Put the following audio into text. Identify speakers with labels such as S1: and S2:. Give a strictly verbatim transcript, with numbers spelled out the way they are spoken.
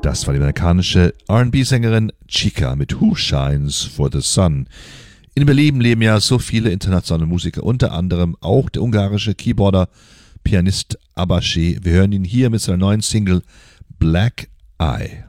S1: Das war die amerikanische R and B-Sängerin Chika mit Who Shines for the Sun. In Berlin leben ja so viele internationale Musiker, unter anderem auch der ungarische Keyboarder, Pianist Abaché. Wir hören ihn hier mit seiner neuen Single Black Eye.